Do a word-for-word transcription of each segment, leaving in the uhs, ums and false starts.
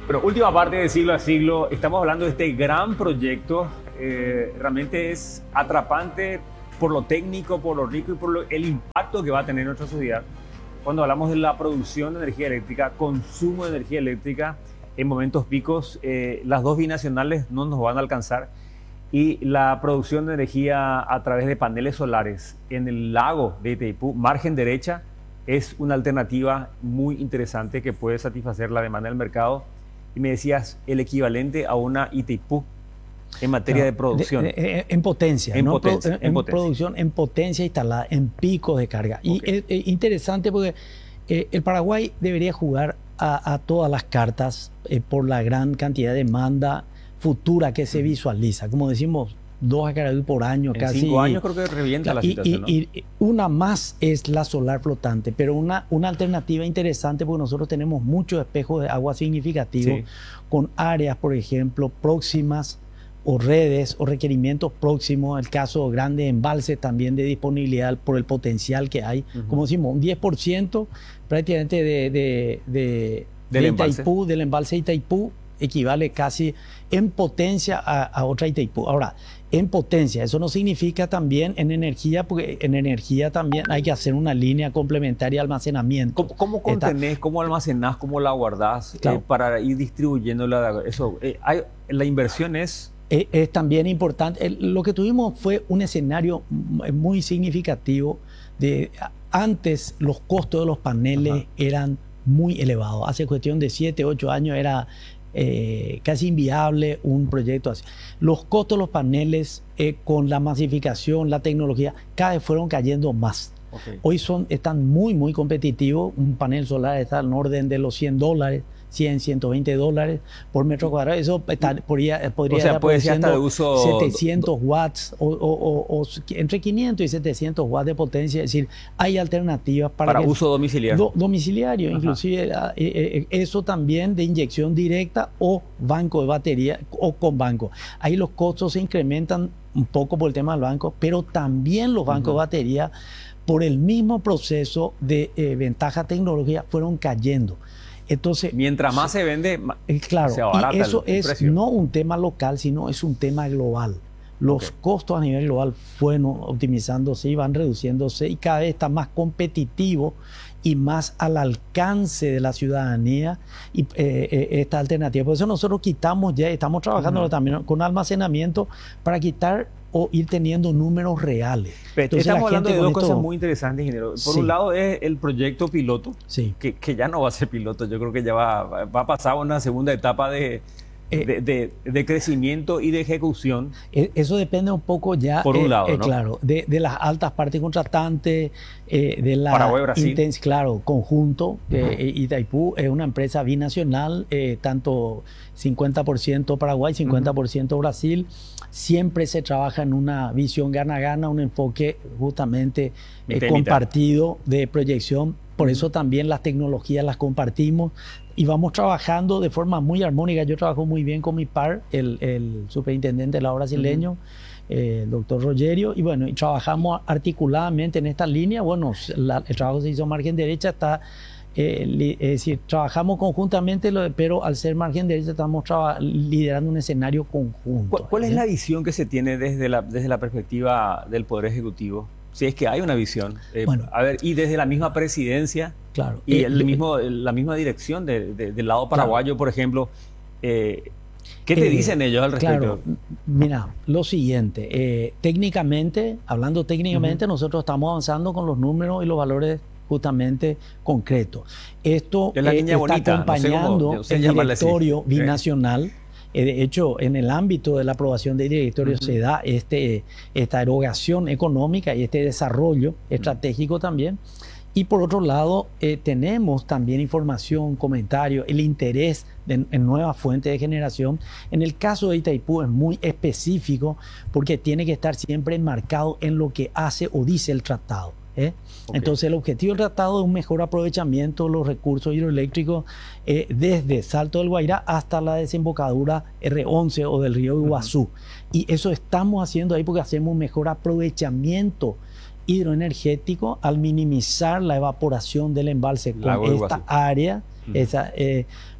Pero última parte de Siglo a Siglo, estamos hablando de este gran proyecto. Eh, realmente es atrapante por lo técnico, por lo rico y por lo, el impacto que va a tener en nuestra sociedad. Cuando hablamos de la producción de energía eléctrica, consumo de energía eléctrica, en momentos picos, eh, las dos binacionales no nos van a alcanzar. Y la producción de energía a través de paneles solares en el lago de Itaipú, margen derecha, es una alternativa muy interesante que puede satisfacer la demanda del mercado. Y me decías, el equivalente a una Itaipú en materia no, de producción. De, de, en potencia, en ¿no? Potencia, en, en, en potencia. producción, en potencia instalada, en picos de carga. Okay. Y es, es interesante porque eh, el Paraguay debería jugar a, a todas las cartas eh, por la gran cantidad de demanda futura que se visualiza. Como decimos, dos gigawatt por año en casi. cinco años creo que revienta la y, situación, y, ¿no? y una más es la solar flotante, pero una, una alternativa interesante porque nosotros tenemos muchos espejos de agua significativos, sí, con áreas, por ejemplo, próximas o redes o requerimientos próximos, el caso grande de embalse también de disponibilidad por el potencial que hay. Uh-huh. Como decimos, un diez por ciento prácticamente de, de, de, del, de embalse. Itaipú, del embalse de Itaipú, equivale casi en potencia a, a otra Itaipú. Ahora, en potencia, eso no significa también en energía, porque en energía también hay que hacer una línea complementaria de almacenamiento. ¿Cómo, cómo contenés, Esta, cómo almacenás, cómo la guardás, claro, eh, para ir distribuyéndola? Eso, eh, hay, la inversión es... Es, es también importante. El, lo que tuvimos fue un escenario muy significativo. De, antes los costos de los paneles, ajá, eran muy elevados. Hace cuestión de siete, ocho años era eh, casi inviable un proyecto así. Los costos de los paneles eh, con la masificación, la tecnología, cada vez fueron cayendo más. Okay. Hoy son, están muy, muy competitivos. Un panel solar está en orden de los cien dólares. cien, ciento veinte dólares por metro cuadrado. Eso está, podría, podría o sea, estar puede ser hasta de uso setecientos watts o, o, o, o entre quinientos y setecientos watts de potencia. Es decir, hay alternativas para, para que, uso domiciliario. Do, domiciliario, ajá, inclusive eh, eh, eso también de inyección directa o banco de batería o con banco. Ahí los costos se incrementan un poco por el tema del banco, pero también los bancos, uh-huh, de batería, por el mismo proceso de eh, ventaja tecnológica, fueron cayendo. Entonces, mientras más se vende, más claro, se abarata y eso el, el es precio. No un tema local, sino es un tema global. Los okay. costos a nivel global fueron optimizándose y van reduciéndose y cada vez está más competitivo y más al alcance de la ciudadanía y eh, eh, esta alternativa. Por eso nosotros quitamos ya, estamos trabajando uh-huh. también con almacenamiento para quitar o ir teniendo números reales. Pero estamos hablando de dos esto... cosas muy interesantes, ingeniero. Por sí. un lado es el proyecto piloto, sí. que, que ya no va a ser piloto, yo creo que ya va, va a pasar a una segunda etapa de, eh, de, de, de crecimiento y de ejecución. Eso depende un poco ya, por un eh, lado, eh, ¿no? claro, de, de las altas partes contratantes, eh, de la Paraguay, Brasil. Intens, claro, conjunto. Uh-huh. eh, Itaipú es una empresa binacional, eh, tanto cincuenta por ciento Paraguay, cincuenta por ciento uh-huh. Brasil. Siempre se trabaja en una visión gana-gana, un enfoque justamente eh, compartido de proyección. Por uh-huh. eso también las tecnologías las compartimos y vamos trabajando de forma muy armónica. Yo trabajo muy bien con mi par, el, el superintendente de la obra brasileño, uh-huh. eh, el doctor Rogerio, y bueno, y trabajamos articuladamente en esta línea. Bueno, la, el trabajo se hizo margen derecha, está... Eh, es decir, trabajamos conjuntamente, pero al ser margen derecha estamos traba- liderando un escenario conjunto. ¿Cuál, cuál es la visión que se tiene desde la, desde la perspectiva del Poder Ejecutivo? Si es que hay una visión. Eh, bueno, a ver, y desde la misma presidencia, claro, y eh, el mismo, la misma dirección de, de, del lado paraguayo, claro. por ejemplo, eh, ¿qué te eh, dicen ellos al respecto? Claro, mira, lo siguiente, eh, técnicamente, hablando técnicamente, uh-huh. nosotros estamos avanzando con los números y los valores justamente concreto. Esto es la eh, niña está bonita, acompañando no sé el directorio así. binacional. Eh, de hecho, en el ámbito de la aprobación del directorio uh-huh. se da este, esta erogación económica y este desarrollo uh-huh. estratégico también. Y por otro lado, eh, tenemos también información, comentarios, el interés de, en nuevas fuentes de generación. En el caso de Itaipú es muy específico porque tiene que estar siempre enmarcado en lo que hace o dice el tratado. ¿Eh? Okay. Entonces el objetivo del tratado es un mejor aprovechamiento de los recursos hidroeléctricos eh, desde Salto del Guairá hasta la desembocadura R once o del río Iguazú. Uh-huh. Y eso estamos haciendo ahí porque hacemos un mejor aprovechamiento hidroenergético al minimizar la evaporación del embalse con esta área, uh-huh. esa, eh,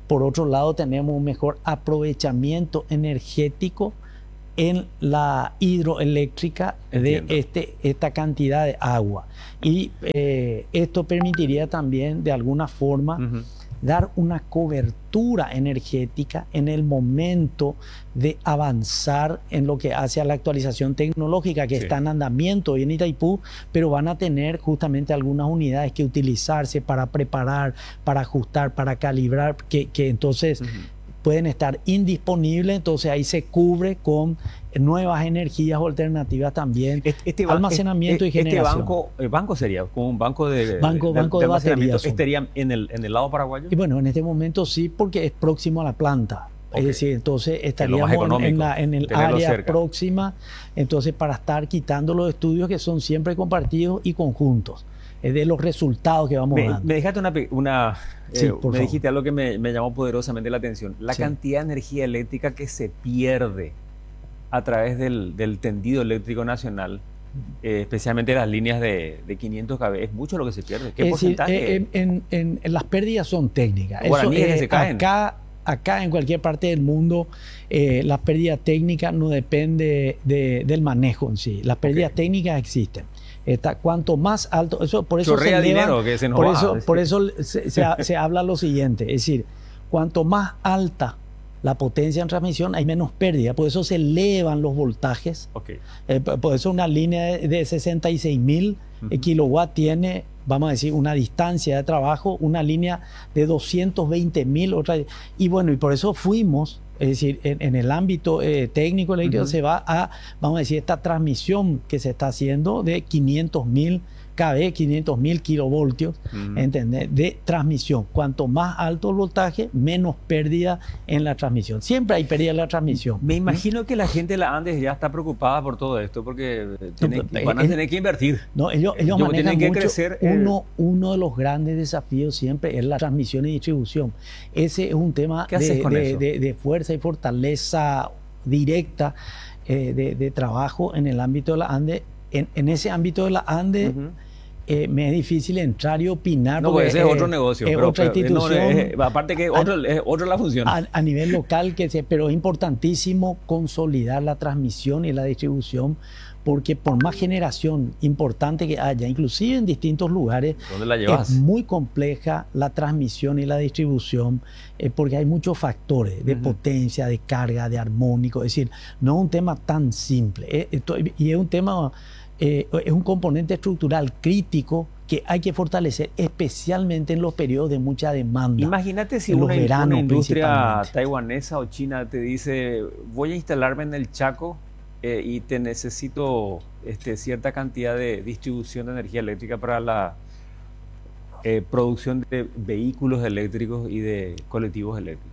por otro lado tenemos un mejor aprovechamiento energético en la hidroeléctrica de este, esta cantidad de agua. Y eh, esto permitiría también de alguna forma uh-huh. dar una cobertura energética en el momento de avanzar en lo que hace a la actualización tecnológica que sí. está en andamiento hoy en Itaipú, pero van a tener justamente algunas unidades que utilizarse para preparar, para ajustar, para calibrar, que, que entonces uh-huh. pueden estar indisponibles, entonces ahí se cubre con nuevas energías o alternativas también, este, este almacenamiento este, y generación. Este banco, el banco sería como un banco de, banco, de, banco de, de baterías. ¿Estaría en el, en el lado paraguayo? Y bueno, en este momento sí, porque es próximo a la planta. Okay. Es decir, entonces estaríamos en, en, la, en el área cerca. próxima, entonces para estar quitando los estudios que son siempre compartidos y conjuntos. Es de los resultados que vamos me, dando. Me dejaste una... una sí, eh, por me favor. dijiste algo que me, me llamó poderosamente la atención. La sí. cantidad de energía eléctrica que se pierde a través del, del tendido eléctrico nacional, eh, especialmente las líneas de, de quinientos kilovoltios, es mucho lo que se pierde. ¿Qué es porcentaje? Decir, en, en, en, en las pérdidas son técnicas. Eso, eh, que se caen. Acá, acá en cualquier parte del mundo, eh, las pérdidas técnicas no dependen de, del manejo en sí. Las pérdidas okay. técnicas existen. Está, cuanto más alto, eso, por eso Chorrea se eleva, dinero que se nos por va. Eso, por eso se, se, se habla lo siguiente, es decir, cuanto más alta la potencia en transmisión, hay menos pérdida, por eso se elevan los voltajes. Okay. Eh, por eso una línea de sesenta y seis mil uh-huh. kilowatts tiene, vamos a decir, una distancia de trabajo, una línea de doscientos veinte mil, otra, y bueno, y por eso fuimos. Es decir, en, en el ámbito eh, técnico eléctrico uh-huh. se va a, vamos a decir, esta transmisión que se está haciendo de quinientos mil kilovoltios, quinientos mil kilovoltios, uh-huh. ¿entendés? De transmisión. Cuanto más alto el voltaje, menos pérdida en la transmisión. Siempre hay pérdida en la transmisión. Me imagino ¿Mm? que la gente de la Andes ya está preocupada por todo esto porque tienen, no, van a el, tener que invertir. No, ellos, ellos manejan que mucho. Crecer, uno, eh, uno de los grandes desafíos siempre es la transmisión y distribución. Ese es un tema de, de, de, de fuerza y fortaleza directa eh, de, de trabajo en el ámbito de la Andes. En, en ese ámbito de la Andes, uh-huh. eh, me es difícil entrar y opinar. No, pues ese es otro negocio. Es pero, otra pero, institución. No, es, aparte que otro, a, es otra la función. A, a nivel local, que se, pero es importantísimo consolidar la transmisión y la distribución, porque por más generación importante que haya, inclusive en distintos lugares, ¿dónde la llevas? Es muy compleja la transmisión y la distribución, eh, porque hay muchos factores de uh-huh. potencia, de carga, de armónico. Es decir, no es un tema tan simple. Eh, esto, y es un tema... Eh, es un componente estructural crítico que hay que fortalecer, especialmente en los periodos de mucha demanda. Imagínate si una, veranos, una industria taiwanesa o china te dice, voy a instalarme en el Chaco eh, y te necesito este, cierta cantidad de distribución de energía eléctrica para la eh, producción de vehículos eléctricos y de colectivos eléctricos.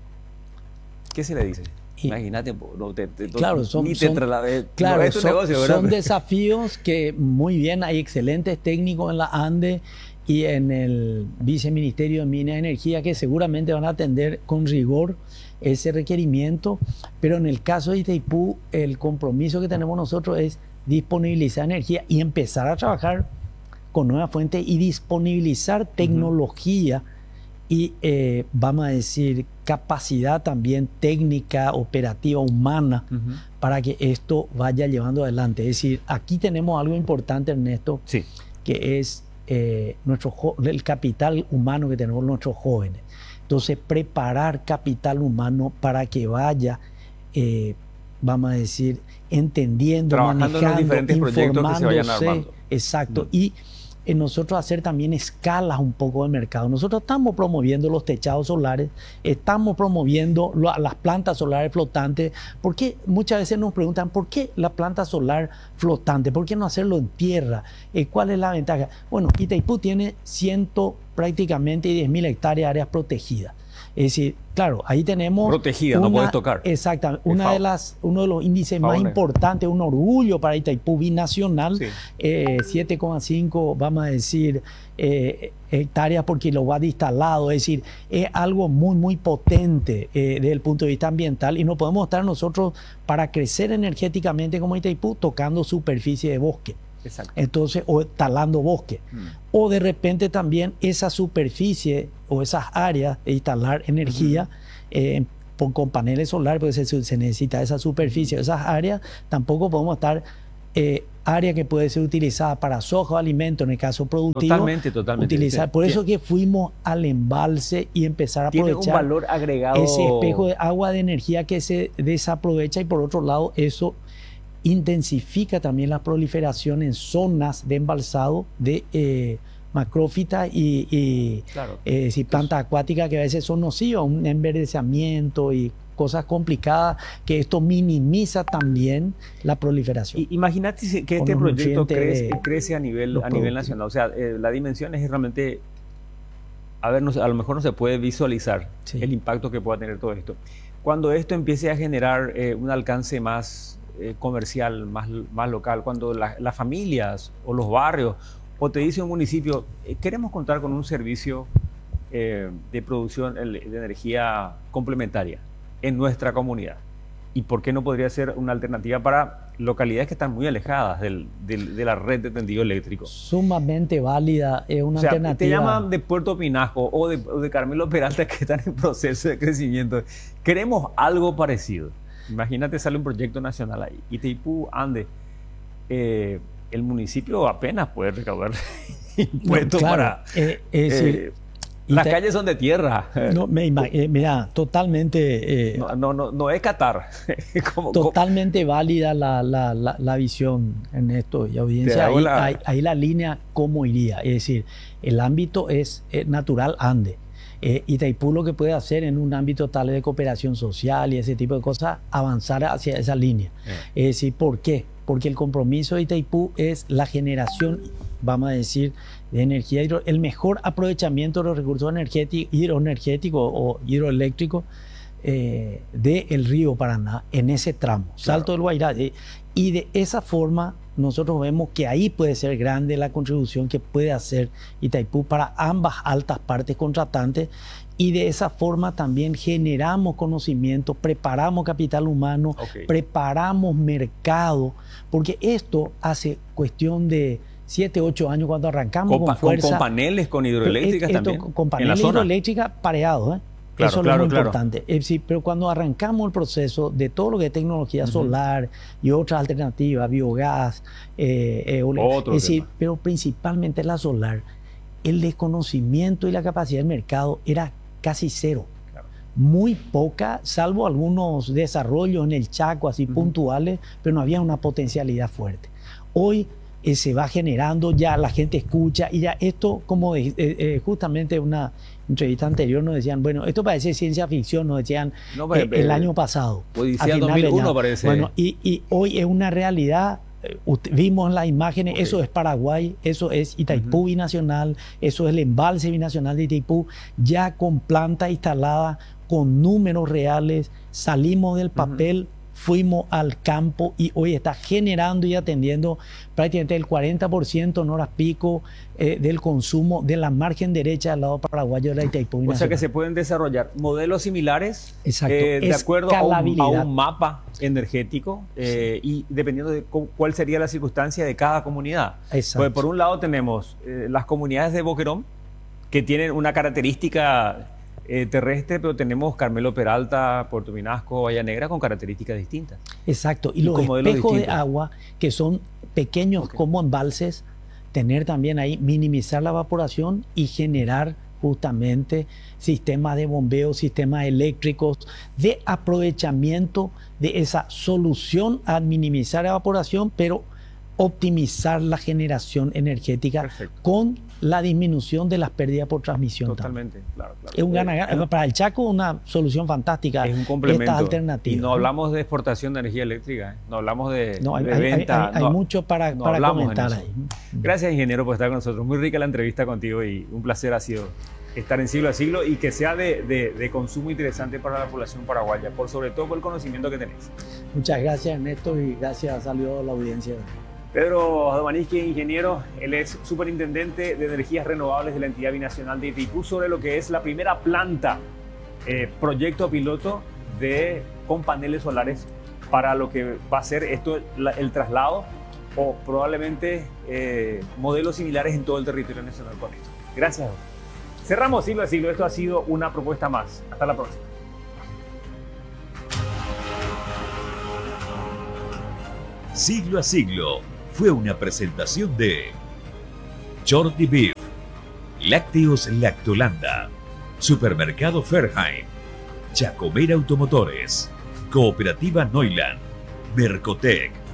¿Qué se le dice? Imagínate, no te, te, claro, son, ni te son, trasladé, claro, no es tu son, negocio, ¿verdad? Son desafíos que muy bien, hay excelentes técnicos en la ANDE y en el Viceministerio de Minas y Energía que seguramente van a atender con rigor ese requerimiento, pero en el caso de Itaipú, el compromiso que tenemos nosotros es disponibilizar energía y empezar a trabajar con nuevas fuentes y disponibilizar tecnología uh-huh. y eh, vamos a decir capacidad también técnica, operativa, humana uh-huh. para que esto vaya llevando adelante. Es decir, aquí tenemos algo importante, Ernesto, sí. que es eh, nuestro, el capital humano que tenemos nuestros jóvenes. Entonces, preparar capital humano para que vaya, eh, vamos a decir, entendiendo, trabajando manejando, en los diferentes proyectos que se vayan armando. Exacto. Uh-huh. Y en nosotros hacer también escalas un poco de mercado. Nosotros estamos promoviendo los techados solares, estamos promoviendo lo, las plantas solares flotantes, porque muchas veces nos preguntan, ¿por qué la planta solar flotante? ¿Por qué no hacerlo en tierra? Eh, ¿Cuál es la ventaja? Bueno, Itaipú tiene ciento prácticamente diez mil hectáreas de áreas protegidas. Es decir, claro, ahí tenemos... Protegida, no puedes tocar. Exactamente. Una de las, uno de los índices más importantes, un orgullo para Itaipú binacional, sí. eh, siete coma cinco, vamos a decir, eh, hectáreas por kilowatt instalado. Es decir, es algo muy, muy potente eh, desde el punto de vista ambiental y no podemos estar nosotros para crecer energéticamente como Itaipú tocando superficie de bosque. Exacto. Entonces, o talando bosque. Mm. O de repente también esa superficie o esas áreas de instalar energía uh-huh. eh, por, con paneles solares, porque se, se necesita esa superficie, uh-huh. esas áreas, tampoco podemos estar... Eh, área que puede ser utilizada para soja o alimento en el caso productivo. Totalmente, totalmente. Utilizar. Por eso que fuimos al embalse y empezar a Tiene aprovechar un valor agregado. Ese espejo de agua de energía que se desaprovecha, y por otro lado eso intensifica también la proliferación en zonas de embalsado de eh, macrófitas y, y claro. eh, si plantas acuáticas que a veces son nocivas, un enverdecimiento y cosas complicadas, que esto minimiza también la proliferación. Y, imagínate que este proyecto crece, crece a nivel, a nivel nacional. O sea, eh, la dimensión es realmente, a ver, no, a lo mejor no se puede visualizar sí. el impacto que pueda tener todo esto. Cuando esto empiece a generar eh, un alcance más eh, comercial, más, más local, cuando la, las familias o los barrios, o te dice un municipio, eh, queremos contar con un servicio eh, de producción de energía complementaria en nuestra comunidad. ¿Y por qué no podría ser una alternativa para localidades que están muy alejadas del, del, de la red de tendido eléctrico? Sumamente válida, es una o sea, alternativa. Te llaman de Puerto Pinasco o de, o de Carmelo Peralta, que están en proceso de crecimiento. Queremos algo parecido. Imagínate, sale un proyecto nacional ahí. Itaipú, Ande, eh, el municipio apenas puede recaudar impuestos no, claro, para... Eh, es decir, eh, Las te, calles son de tierra. No, me, eh, mira, totalmente... Eh, no, no, no, no es Qatar. como, totalmente como, válida la, la, la, la visión en esto. Y audiencia, ahí la, ahí, ahí la línea, ¿cómo iría? Es decir, el ámbito es, es natural Ande. Eh, Itaipú lo que puede hacer en un ámbito tal de cooperación social y ese tipo de cosas, avanzar hacia esa línea. Eh. Es decir, ¿por qué? Porque el compromiso de Itaipú es la generación, vamos a decir, de energía, hidro, el mejor aprovechamiento de los recursos energéticos, hidroenergéticos o hidroeléctricos eh, del río Paraná en ese tramo, claro. Salto del Guairá. Eh, y de esa forma nosotros vemos que ahí puede ser grande la contribución que puede hacer Itaipú para ambas altas partes contratantes, y de esa forma también generamos conocimiento, preparamos capital humano, okay. preparamos mercado, porque esto hace cuestión de siete, ocho años cuando arrancamos con, con fuerza. Con paneles, con hidroeléctricas esto, también. Con paneles hidroeléctricas pareados, ¿eh? Claro, Eso claro, es muy claro. importante. Eh, sí, pero cuando arrancamos el proceso de todo lo que es tecnología uh-huh. solar y otras alternativas, biogás, eh, eh, Otro es decir, tema. pero principalmente la solar, el desconocimiento y la capacidad del mercado era casi cero. Claro. Muy poca, salvo algunos desarrollos en el Chaco, así uh-huh. puntuales, pero no había una potencialidad fuerte. Hoy eh, se va generando, ya la gente escucha, y ya esto, como eh, eh, justamente una entrevista anterior nos decían, bueno, esto parece ciencia ficción, nos decían no, pero, eh, el año pasado. Odisea dos mil uno parece. Bueno, y, y hoy es una realidad. Vimos las imágenes, okay. Eso es Paraguay, eso es Itaipú uh-huh. binacional, eso es el embalse binacional de Itaipú, ya con planta instalada, con números reales, salimos del papel, uh-huh. fuimos al campo y hoy está generando y atendiendo prácticamente el cuarenta por ciento en horas pico eh, del consumo de la margen derecha del lado paraguayo de la Itaipú binacional. O sea que se pueden desarrollar modelos similares eh, de acuerdo a un, a un mapa energético eh, sí. y dependiendo de cuál sería la circunstancia de cada comunidad. Exacto. Pues por un lado tenemos eh, las comunidades de Boquerón, que tienen una característica eh, terrestre, pero tenemos Carmelo Peralta, Puerto Pinasco, Bahía Negra con características distintas. Exacto, y, y los espejos distintos. de agua, que son pequeños okay. como embalses, tener también ahí, minimizar la evaporación y generar justamente sistemas de bombeo, sistemas eléctricos de aprovechamiento de esa solución a minimizar la evaporación, pero optimizar la generación energética. Perfecto. Con la disminución de las pérdidas por transmisión. Totalmente, claro, claro. Es un gana-gana. Para el Chaco, una solución fantástica. Es un complemento. Esta alternativa. Y no hablamos de exportación de energía eléctrica, ¿eh? No hablamos de, no, hay, de venta. Hay, hay, no, hay mucho para, no para comentar ahí. Gracias, ingeniero, por estar con nosotros. Muy rica la entrevista contigo y un placer ha sido estar en Siglo a Siglo y que sea de, de, de consumo interesante para la población paraguaya, por sobre todo por el conocimiento que tenés. Muchas gracias, Ernesto, y gracias, saludos a la audiencia. Pedro Domaniski, ingeniero, él es superintendente de energías renovables de la entidad binacional de Itaipú, sobre lo que es la primera planta, eh, proyecto piloto de, con paneles solares para lo que va a ser esto, la, el traslado o probablemente eh, modelos similares en todo el territorio nacional con esto. Gracias. Cerramos Siglo a Siglo. Esto ha sido una propuesta más. Hasta la próxima. Siglo a Siglo fue una presentación de Jordi Beef, Lácteos Lactolanda, Supermercado Fairheim, Jacobera Automotores, Cooperativa Neuland, Mercotec,